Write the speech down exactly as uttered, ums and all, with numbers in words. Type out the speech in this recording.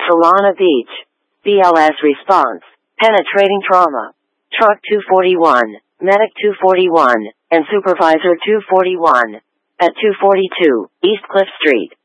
Solana Beach. B L S response. Penetrating trauma. Truck two forty-one, Medic two forty-one, and Supervisor two forty-one. At two forty-two, East Cliff Street.